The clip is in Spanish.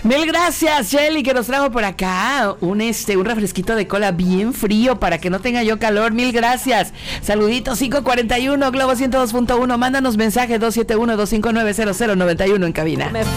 Mil gracias, Shelly, que nos trajo por acá un refresquito de cola bien frío para que no tenga yo calor. Mil gracias. Saluditos, 541, Globo 102.1. Mándanos mensaje 271-259-0091 en cabina.